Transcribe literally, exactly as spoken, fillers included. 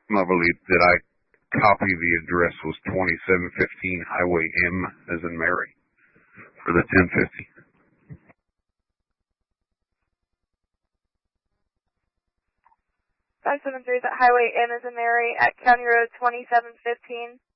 I believe that I copy the address was twenty-seven fifteen Highway M as in Mary for the ten fifty. five seven three is at Highway M as in Mary at County Road twenty-seven fifteen.